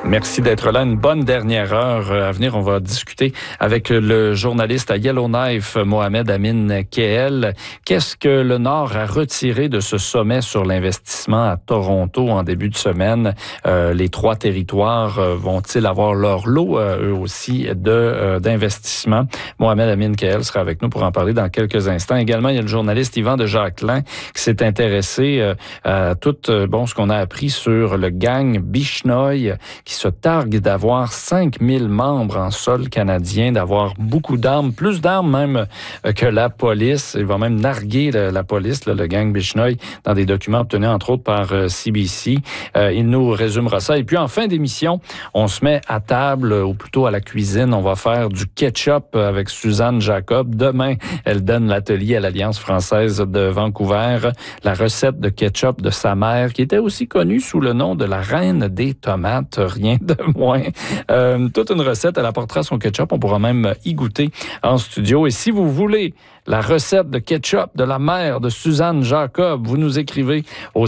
Merci d'être là. Une bonne dernière heure à venir. On va discuter avec le journaliste à Yellowknife, Mohamed Amin Keel. Qu'est-ce que le Nord a retiré de ce sommet sur l'investissement à Toronto en début de semaine? Les trois territoires vont-ils avoir leur lot, eux aussi, d'investissement? Mohamed Amin Keel sera avec nous pour en parler dans quelques instants. Également, il y a le journaliste Yvan de Jacquelin qui s'est intéressé à tout ce qu'on a appris sur le gang Bishnoi qui se targue d'avoir 5000 membres en sol canadien, d'avoir beaucoup d'armes, plus d'armes même que la police. Il va même narguer la police, le gang Bishnoi, dans des documents obtenus entre autres par CBC. Il nous résumera ça. Et puis en fin d'émission, on se met à table, ou plutôt à la cuisine. On va faire du ketchup avec Suzanne Jacob. Demain, elle donne l'atelier à l'Alliance française de Vancouver. La recette de ketchup de sa mère, qui était aussi connue sous le nom de la reine des tomates, rien de moins. Toute une recette, elle apportera son ketchup. On pourra même y goûter en studio. Et si vous voulez la recette de ketchup de la mère de Suzanne Jacob, vous nous écrivez au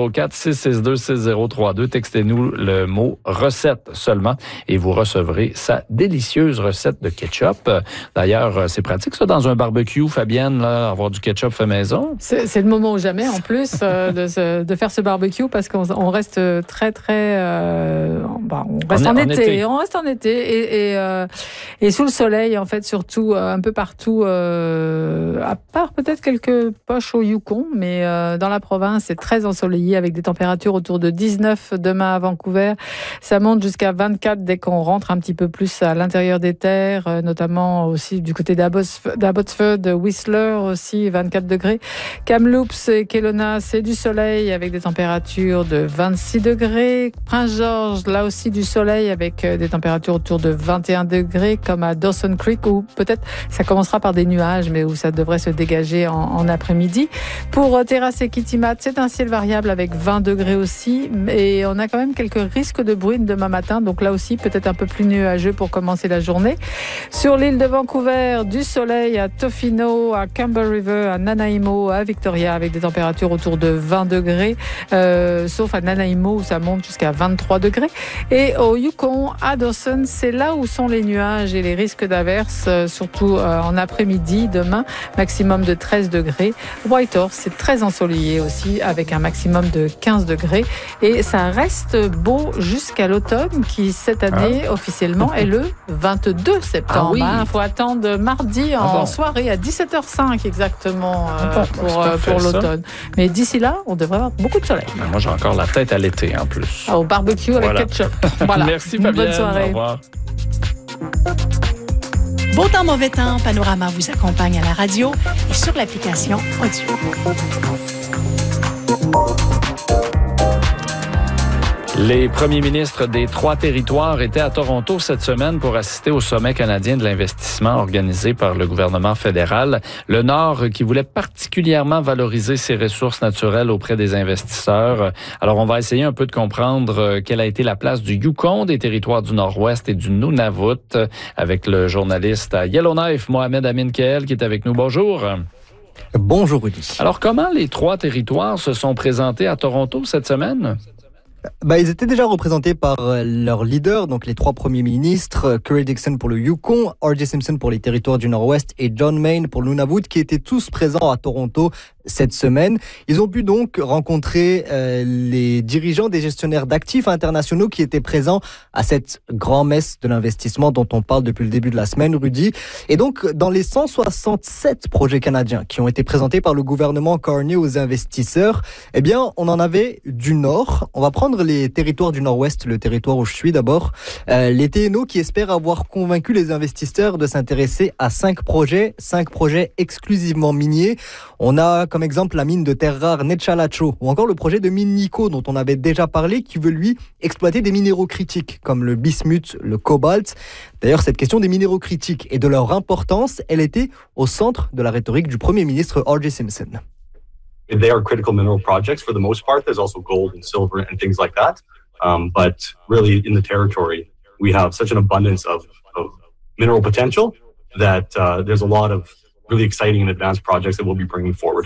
604-662-6032. Textez-nous le mot recette seulement et vous recevrez sa délicieuse recette de ketchup. D'ailleurs, c'est pratique ça dans un barbecue, Fabienne, là, avoir du ketchup fait maison. C'est le moment ou jamais en plus de faire ce barbecue parce qu'on reste très on reste en été. On reste en été et sous le soleil en fait, surtout un peu partout. À part peut-être quelques poches au Yukon, mais dans la province, c'est très ensoleillé avec des températures autour de 19 demain à Vancouver. Ça monte jusqu'à 24 dès qu'on rentre un petit peu plus à l'intérieur des terres, notamment aussi du côté d'Abbotsford, Whistler aussi, 24 degrés. Kamloops et Kelowna, c'est du soleil avec des températures de 26 degrés. Prince-Georges, là aussi du soleil avec des températures autour de 21 degrés, comme à Dawson Creek, où peut-être ça commencera par des nuages, mais où ça devrait se dégager en après-midi. Pour Terrasse et Kitimat, c'est un ciel variable avec 20 degrés aussi, et on a quand même quelques risques de bruine demain matin, donc là aussi peut-être un peu plus nuageux pour commencer la journée. Sur l'île de Vancouver, du soleil à Tofino, à Campbell River, à Nanaimo, à Victoria, avec des températures autour de 20 degrés, sauf à Nanaimo où ça monte jusqu'à 23 degrés. Et au Yukon, à Dawson, c'est là où sont les nuages et les risques d'averses, surtout en après-midi demain, maximum de 13 degrés. Whitehorse, c'est très ensoleillé aussi, avec un maximum de 15 degrés. Et ça reste beau jusqu'à l'automne, qui cette année, officiellement, est le 22 septembre. Il faut attendre mardi en soirée, à 17h05 exactement, pour l'automne. Mais d'ici là, on devrait avoir beaucoup de soleil. Moi, j'ai encore la tête à l'été, en plus. Au barbecue avec ketchup. Voilà. Merci, Fabienne. Bonne soirée. Au revoir. Beau temps, mauvais temps, Panorama vous accompagne à la radio et sur l'application audio. Les premiers ministres des trois territoires étaient à Toronto cette semaine pour assister au sommet canadien de l'investissement organisé par le gouvernement fédéral. Le Nord qui voulait particulièrement valoriser ses ressources naturelles auprès des investisseurs. Alors, on va essayer un peu de comprendre quelle a été la place du Yukon, des territoires du Nord-Ouest et du Nunavut avec le journaliste à Yellowknife, Mohamed Amin Keel, qui est avec nous. Bonjour. Bonjour, Rudy. Alors, comment les trois territoires se sont présentés à Toronto cette semaine? Ils étaient déjà représentés par leurs leaders, donc les trois premiers ministres, Curry Dixon pour le Yukon, R.J. Simpson pour les territoires du Nord-Ouest et John Mayne pour le Nunavut, qui étaient tous présents à Toronto cette semaine. Ils ont pu donc rencontrer les dirigeants des gestionnaires d'actifs internationaux qui étaient présents à cette grand-messe de l'investissement dont on parle depuis le début de la semaine, Rudy. Et donc, dans les 167 projets canadiens qui ont été présentés par le gouvernement Carney aux investisseurs, on en avait du Nord. On va prendre les territoires du Nord-Ouest, le territoire où je suis d'abord. Les TNO qui espèrent avoir convaincu les investisseurs de s'intéresser à 5 projets exclusivement miniers. On a comme exemple la mine de terres rares Nechalacho ou encore le projet de mine Nico dont on avait déjà parlé qui veut lui exploiter des minéraux critiques comme le bismuth, le cobalt. D'ailleurs, cette question des minéraux critiques et de leur importance, elle était au centre de la rhétorique du Premier ministre R.J. Simpson. They are critical mineral projects for the most part. There's also gold and silver and things like that. But really in the territory, we have such an abundance of mineral potential that there's a lot of really exciting and advanced projects that we'll be bringing forward.